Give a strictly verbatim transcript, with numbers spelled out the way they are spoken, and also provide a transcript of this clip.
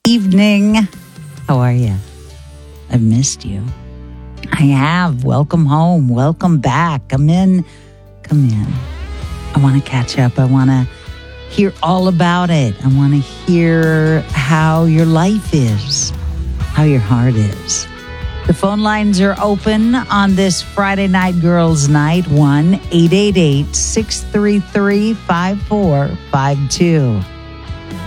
Evening. How are you? I've missed you. I have. Welcome home. Welcome back. Come in. Come in. I want to catch up. I want to hear all about it. I want to hear how your life is, how your heart is. The phone lines are open on this Friday night girls' night. one eight eight eight, six three three, five four five two.